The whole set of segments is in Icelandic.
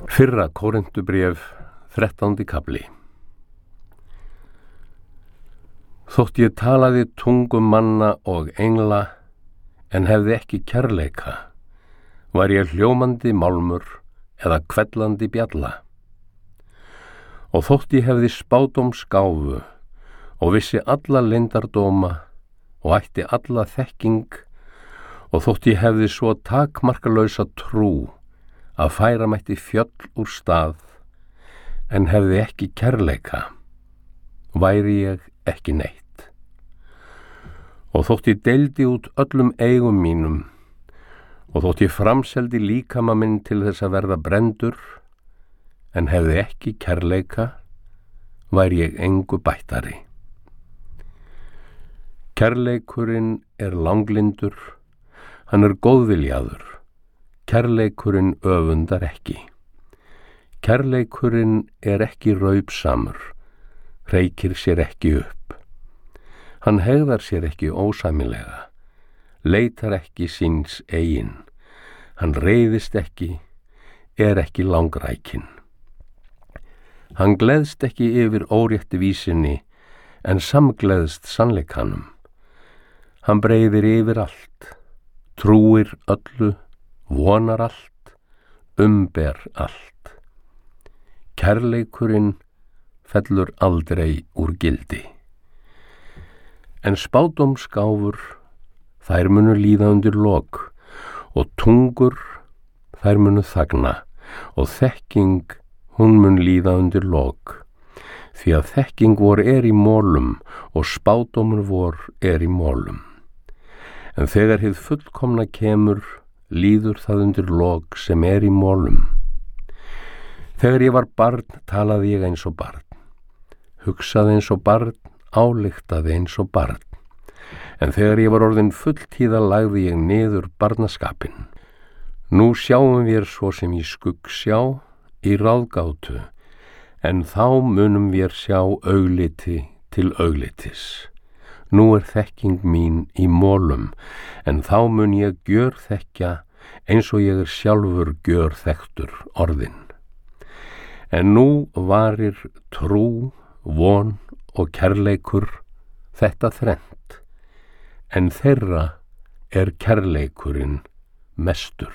Fyrra Kórinthubréf, 13. kafli. Þótt ég talaði tungum manna og engla, en hefði ekki kærleika, var ég hljómandi málmur eða hvellandi bjalla. Og þótt ég hefði spádómsgáfu og vissi alla leyndardóma og ætti alla þekking, og þótt ég hefði svo takmarkalausa trú að færa mætti fjöll úr stað, en hefði ekki kærleika, væri ég ekki neitt. Og þótt ég deildi út öllum eigum mínum, og þótt ég framseldi líkama minn til þess að verða brendur, en hefði ekki kærleika, væri ég engu bættari. Kærleikurinn langlindur, hann góðviljaður, kærleikurinn öfundar ekki. Kærleikurinn ekki raupsamur, hreykir sér ekki upp. Hann hegðar sér ekki ósæmilega, leitar ekki síns eigin. Hann reiðist ekki, ekki langrækinn. Hann gleðst ekki yfir órétti vísinni, en samgleðst sannleikanum. Hann breiðir yfir allt, trúir öllu, vonar allt, umber allt. Kærleikurinn fellur aldrei úr gildi. En spádómsgáfur, þær munu líða undir lok, og tungur, þær munu þagna, og þekking, hún mun líða undir lok. Því að þekking vor í mólum, og spádómur vor í mólum. En þegar hið fullkomna kemur, líður það undir lok sem í mólum. Þegar ég var barn, talaði ég eins og barn, hugsaði eins og barn, ályktaði eins og barn. En þegar ég var orðin fulltíða, lagði ég niður barnaskapinn. Nú sjáum við svo sem í skuggsjá, í ráðgátu, en þá munum við sjá augliti til auglitis. Nú þekking mín í mólum, en þá mun ég gjörþekkja eins og ég sjálfur gjörþekktur orðinn. En nú varir trú, von og kærleikur, þetta þrennt, en þeirra kærleikurinn mestur.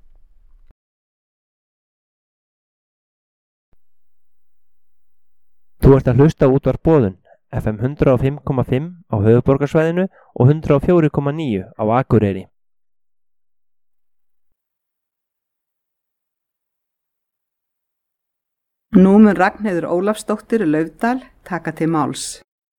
Þú ert að hlusta á Útvarp Boðun, FM 105,5 á höfuðborgarsvæðinu og 104,9 á Akureyri. Nú mun Ragnheiður Ólafsdóttir Laufdal taka til máls.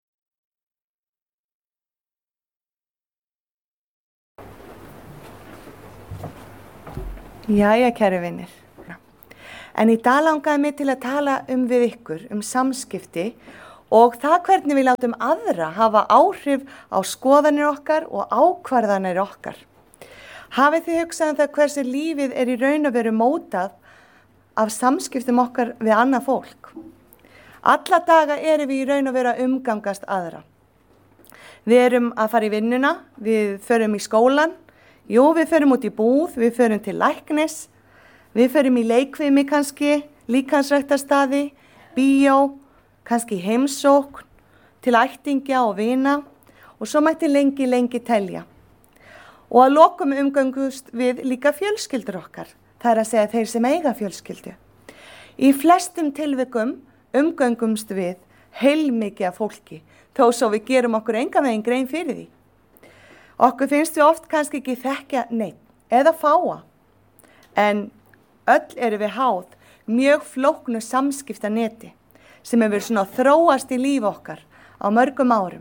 Jæja, kæru vinir. En í dag langaði mig til að tala við ykkur samskipti og það hvernig við látum aðra hafa áhrif á skoðanir okkar og ákvarðanir okkar. Hafið þið hugsað það hversu lífið í raun og veru mótað af samskiptum okkar við annað fólk? Alla daga við í raun og veru að umgangast aðra. Við erum að fara í vinnuna, við förum í skólan, við förum út í búð, við förum til læknis, við förum í leikfimi kannski, líkamsræktarstaði, bíó, kannski heimsókn, til ættingja og vina og svo mætti lengi telja. Og að lokum umgöngust við líka fjölskyldur okkar, það að segja þeir sem eiga fjölskyldu. Í flestum tilvikum umgöngumst við heilmikið af fólki, þó svo við gerum okkur engan veginn grein fyrir því. Okkur finnst við oft kannski ekki þekkja neitt eða fáa, en öll við háð mjög flóknu samskiptaneti sem hefur svona þróast í líf okkar á mörgum árum.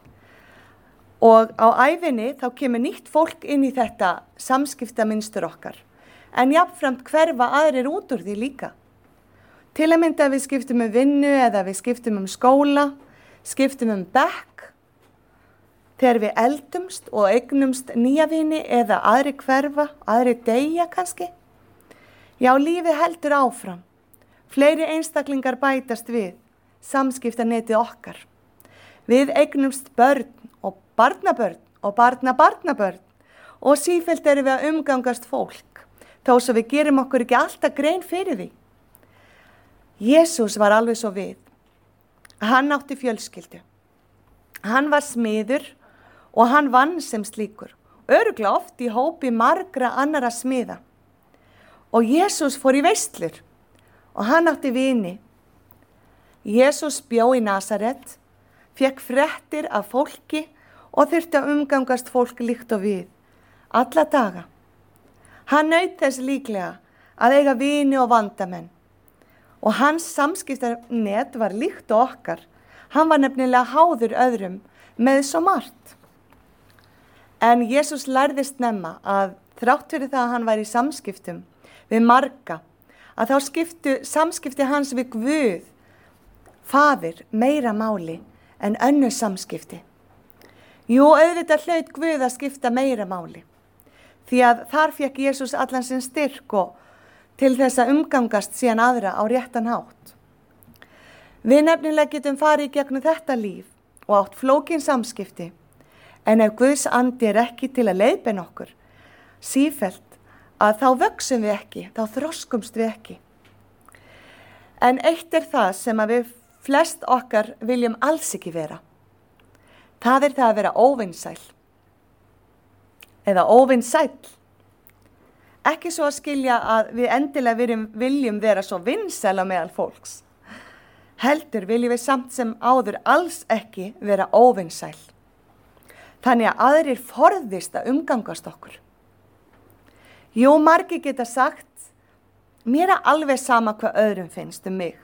Og á ævinni þá kemur nýtt fólk inn í þetta samskiptamynstur okkar, en jafnframt hverfa aðrir út úr því líka. Til að mynda við skiptum vinnu eða við skiptum skóla, skiptum bekk, þegar við eldumst og eignumst nýja vini eða aðri hverfa, aðri deyja kannski. Já, lífið heldur áfram. Fleiri einstaklingar bætast við samskiptanetið okkar. Við eignumst börn og barnabörn og barnabarnabörn og sífellt við að umgangast fólk, þó svo við gerum okkur ekki alltaf grein fyrir því. Jésús var alveg svo við. Hann átti fjölskyldu. Hann var smiður og hann vann sem slíkur. Örugglega oft í hópi margra annara smiða. Og Jésús fór í veislur og hann átti vini. Jésús bjó í Nasaret, fékk fréttir af fólki og þurfti að umgangast fólk líkt og við, alla daga. Hann naut þess líklega að eiga vini og vandamenn og hans samskiptanet var líkt og okkar. Hann var nefnilega háður öðrum með svo margt. En Jésús lærði snemma að þrátt fyrir það að hann var í samskiptum við marga, að þá skiptu samskipti hans við Guð, Faðir, meira máli en önnur samskipti. Jú, auðvitað hlaut Guð að skipta meira máli, því að þar fékk Jésús allan sinn styrk og til þess að umgangast síðan aðra á réttan hátt. Við nefnilega getum farið í gegnum þetta líf og átt flókin samskipti, en ef Guðs andi er ekki til að leiðbeina okkur sífellt, að þá vöxum við ekki, þá þroskumst við ekki. En eitt er það sem að við flest okkar viljum alls ekki vera. Það er það að vera óvinsæl. Eða óvinsæll. Ekki svo að skilja að við endilega viljum vera svo vinsæl á meðal fólks. Heldur viljum við samt sem áður alls ekki vera óvinsæl. Þannig að aðrir forðist að umgangast okkur. Jú, margir geta sagt, mér er alveg sama hvað öðrum finnst um mig.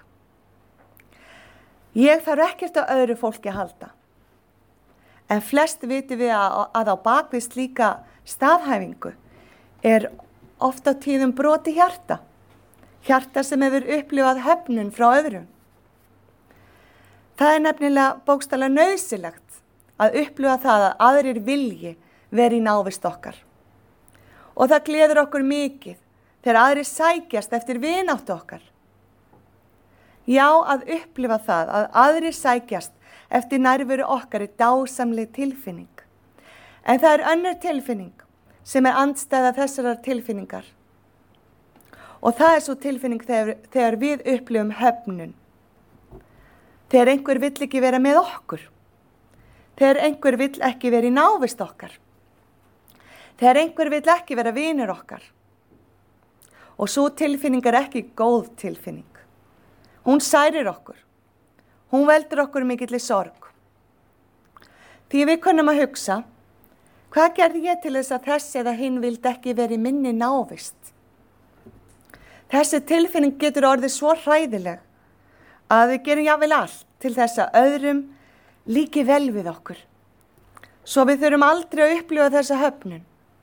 Ég þarf ekkert á öðru fólki að halda. En flest vitum við að á bakvið slíka staðhæfingu er oft á tíðum broti hjarta. Hjarta sem hefur upplifað höfnun frá öðrum. Það er nefnilega bókstaflega nauðsynlegt að upplifa það að aðrir vilji veri í návist okkar. Og það gleður okkur mikið þegar aðrir sækjast eftir vináttu okkar. Já, að upplifa það að aðrir sækjast eftir nærveru okkar er dásamleg tilfinning. En það er önnur tilfinning sem er andstæða þessarar tilfinningar. Og það er svo tilfinning þegar við upplifum höfnun. Þegar einhver vill ekki vera með okkur. Þegar einhver vill ekki vera í návist okkar. Þegar einhver vill ekki vera vinur okkar. Og svo tilfinning er ekki góð tilfinning. Hún særir okkur. Hún veldur okkur mikilli sorg. Því við kunnum að hugsa, hvað gerði ég til þess að þess eða hinn vildi ekki vera í minni návist? Þessi tilfinning getur orðið svo hræðileg að við gerum jafnvel allt til þess að öðrum líki vel við okkur. Svo við þurfum aldrei að upplifa þessa höfnun.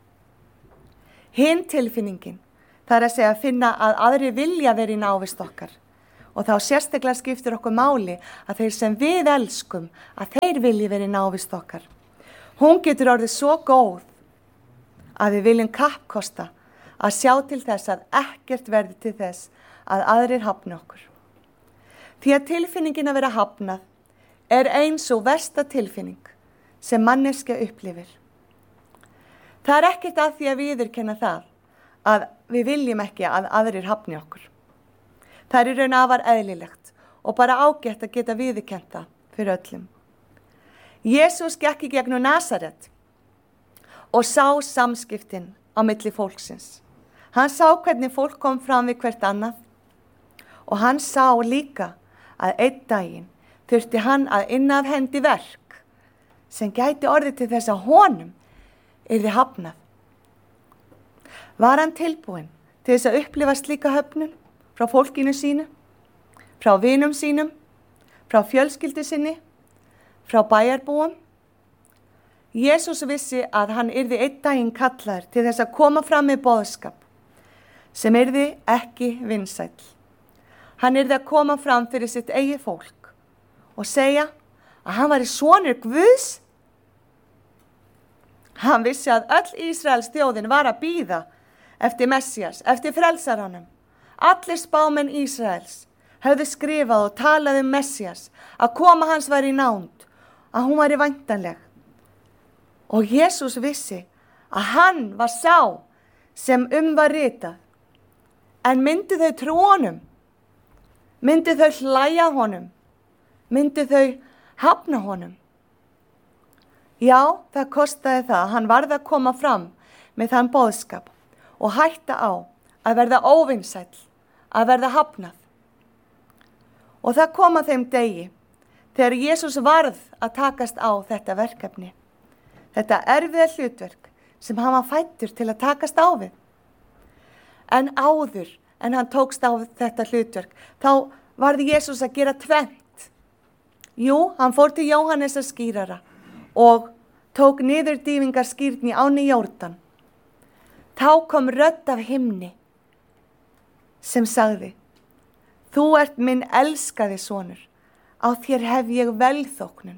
Hinn tilfinningin, það er að segja að finna að aðrir vilja vera í návist okkar. Og þá sérstaklega skiptir okkur máli að þeir sem við elskum, að þeir vilji vera í návist okkar. Hún getur orðið svo góð að við viljum kappkosta að sjá til þess að ekkert verði til þess að aðrir hafni okkur. Því að tilfinningin að vera hafnað er eins og versta tilfinning sem manneskja upplifir. Það er ekkert að því að viðurkenna það að við viljum ekki að aðrir hafni okkur. Það er í raun afar eðlilegt og bara ágætt að geta viðurkennt það fyrir öllum. Jésús gekk í gegnum Nasaret og sá samskiptin á milli fólksins. Hann sá hvernig fólk kom fram við hvert annað og hann sá líka að einn daginn þurfti hann að inna af hendi verk sem gæti orðið til þess að honum yrði hafnað. Var hann tilbúinn til þess að upplifa slíka höfnun frá fólkinu sínu, frá vinum sínum, frá fjölskyldu sinni, frá bæjarbúum? Jésús vissi að hann yrði einn daginn kallaður til þess að koma fram með boðskap sem yrði ekki vinsæll. Hann yrði að koma fram fyrir sitt eigið fólk og segja að hann væri sonur Guðs. Hann vissi að öll Ísraels þjóðin var að bíða eftir Messías, eftir frelsaranum. Allir spámenn Ísraels höfðu skrifað og talað Messías, að koma hans væri í nánd, að hún væri væntanleg. Og Jésús vissi að hann var sá sem var ritað. En myndu þau trú honum? Myndu þau hlæja að honum? Myndu þau hafna honum? Já, það kostaði það. Hann varð að koma fram með þann boðskap og hætta á að verða óvinsæll, að verða hafnað. Og það kom að þeim degi þegar Jesús varð að takast á þetta verkefni. Þetta erfiða hlutverk sem hann var fæddur til að takast á við. En áður en hann tókst á þetta hlutverk, þá varð Jesús að gera tvennt. Jú, hann fór til Jóhannesar skírara og tók niður dýfingarskírn í ánni Jórdan. Þá kom rödd af himni sem sagði: Þú ert minn elskaði sonur, á þér hef ég velþóknun.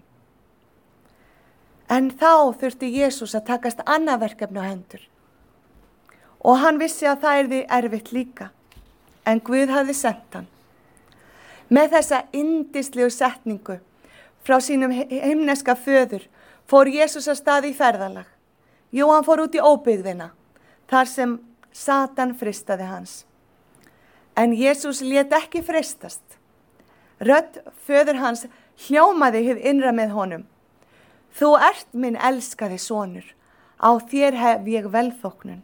En þá þurfti Jesús að takast annað verkefni á hendur. Og hann vissi að það yrði erfitt líka, en Guð hafði sent hann. Með þessa yndislegu setningu frá sínum himneska föður fór Jesús að stað í ferðalag. Jú, hann fór út í óbyggðina, þar sem Satan freistaði hans. En Jesús lét ekki freistast. Rödd föður hans hljómaði hið innra með honum: Þú ert minn elskaði sonur, á þér hef ég velþóknun.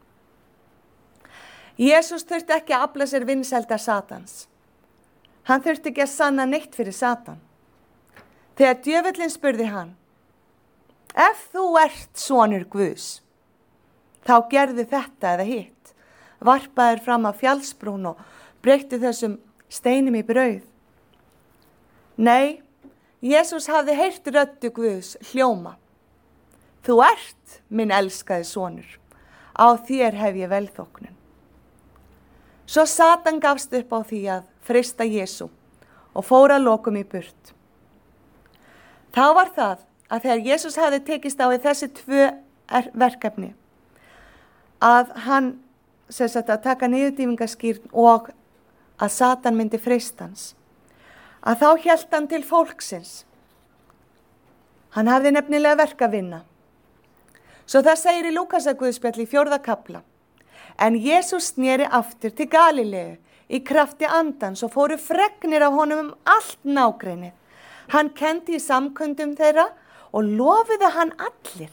Jesús þurfti ekki að afla sér vinsælda Satans. Hann þurfti ekki að sanna neitt fyrir Satan. Þegar djöfullinn spurði hann: Ef þú ert sonur Guðs, þá gerðu þetta eða hitt. Varpaðir fram af fjallsbrún og breyttu þessum steinum í brauð. Nei, Jesús hafði heyrt röddu Guðs hljóma: Þú ert minn elskaði sonur, á þér hef ég velþóknun. Svo Satan gafst upp á því að freista Jesú og fór að lokum í burt. Þá var það að þegar Jesús hafði tekist á við þessi tvö verkefni, að hann að taka niður dýfingarskírn og að Satan myndi freista hans, að þá hélt hann til fólksins. Hann hafði nefnilega verk að vinna. Svo það segir í Lúkasarguðspjalli í 4. kafla: En Jesús sneri aftur til Galileu í krafti andans og fóru fregnir af honum allt nágreinið. Hann kenndi í samkundum þeirra og lofiði hann allir.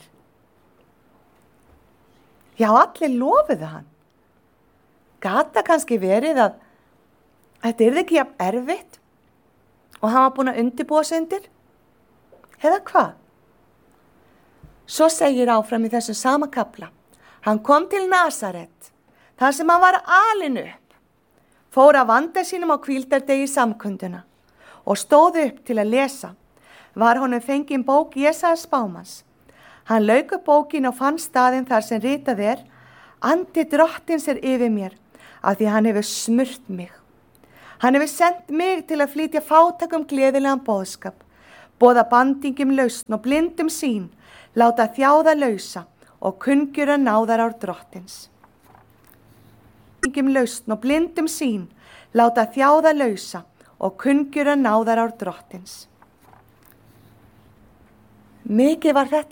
Já, allir lofiði hann. Gat það kannski verið að þetta yrði ekki jafn erfitt og hann var búinn að undirbúa sig undir? Eða hvað? Svo segir áfram í þessum sama kafla: Hann kom til Nasaret, þar sem hann var alinn upp, fór að vanda sínum á hvíldardegi samkunduna og stóð upp til að lesa. Var honum fengin bók Jesaja spámanns. Hann lauk upp bókin og fann staðinn þar sem ritað er: Andi drottins er yfir mér, af því hann hefur smurt mig. Hann hefur sendt mig til að flytja fátækum gleðilegan boðskap, boða bandingum lausn og blindum sýn, láta þjáða lausa og kunngjöra náðarár drottins. Bandingum lausn og blindum sýn, láta þjáða lausa og kunngjöra náðarár drottins. Mikið var þetta